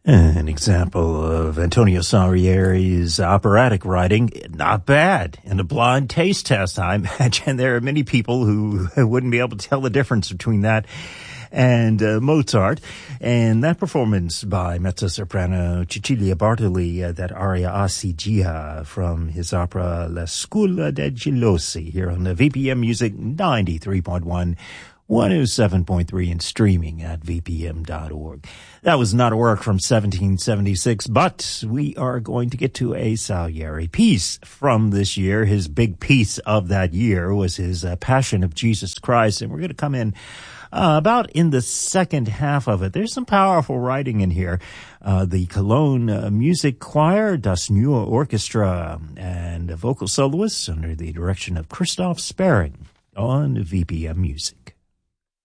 An example of Antonio Salieri's operatic writing, not bad. In a blind taste test, I imagine there are many people who wouldn't be able to tell the difference between that and Mozart. And that performance by mezzo-soprano Cecilia Bartoli, that aria Asigia from his opera La Scuola dei Gelosi, here on the VPM Music 93.1. 107.3 and streaming at vpm.org. That was not a work from 1776, but we are going to get to a Salieri piece from this year. His big piece of that year was his Passion of Jesus Christ, and we're going to come in about in the second half of it. There's some powerful writing in here. The Cologne Music Choir, Das Neue Orchestra, and vocal soloists under the direction of Christoph Sparing on VPM Music.